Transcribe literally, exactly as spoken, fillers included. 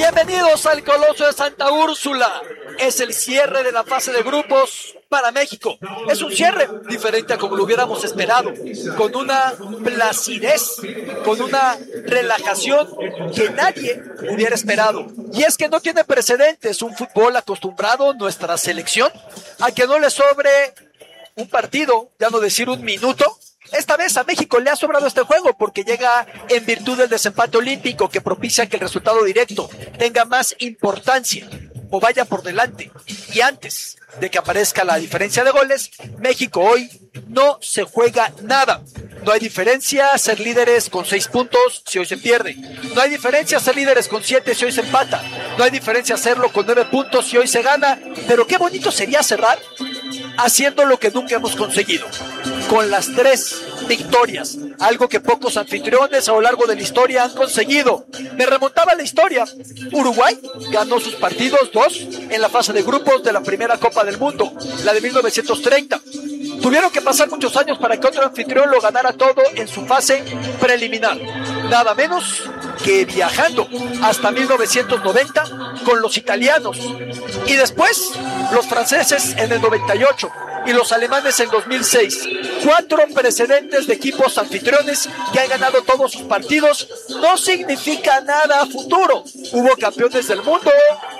Bienvenidos al Coloso de Santa Úrsula. Es el cierre de la fase de grupos para México. Es un cierre diferente a como lo hubiéramos esperado, con una placidez, con una relajación que nadie hubiera esperado. Y es que no tiene precedentes un fútbol acostumbrado, nuestra selección, a que no le sobre un partido, ya no decir un minuto. Esta vez a México le ha sobrado este juego porque llega en virtud del desempate olímpico que propicia que el resultado directo tenga más importancia o vaya por delante. Y antes de que aparezca la diferencia de goles, México hoy no se juega nada. No hay diferencia ser líderes con seis puntos si hoy se pierde. No hay diferencia ser líderes con siete si hoy se empata. No hay diferencia hacerlo con nueve puntos si hoy se gana. Pero qué bonito sería cerrar haciendo lo que nunca hemos conseguido, con las tres victorias, algo que pocos anfitriones a lo largo de la historia han conseguido. Me remontaba la historia. Uruguay ganó sus partidos dos en la fase de grupos de la primera Copa del Mundo, la de mil novecientos treinta. Tuvieron que pasar muchos años para que otro anfitrión lo ganara todo en su fase preliminar. Nada menos que viajando hasta mil novecientos noventa con los italianos. Y después los franceses en el noventa y ocho y los alemanes en dos mil seis. Cuatro precedentes de equipos anfitriones que han ganado todos sus partidos no significa nada a futuro. Hubo campeones del mundo,